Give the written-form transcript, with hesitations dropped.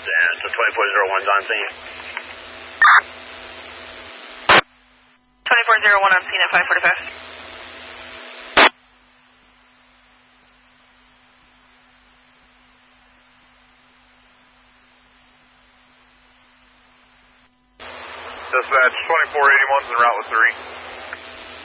and 2401's on scene. 2401 on scene at 545. Dispatch, 2481's en route with 3.